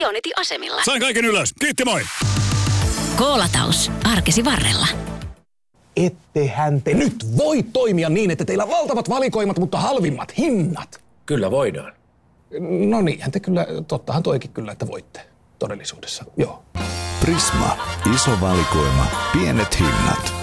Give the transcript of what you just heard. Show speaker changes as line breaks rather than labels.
Ionetin asemilla.
Sain kaiken ylös. Kiitti, moi!
Koolataus. Arkesi varrella.
Ettehän te nyt voi toimia niin, että teillä on valtavat valikoimat, mutta halvimmat hinnat.
Kyllä voidaan.
No niinhän te kyllä, tottahan toikin kyllä, että voitte todellisuudessa, joo.
Prisma. Iso valikoima. Pienet hinnat.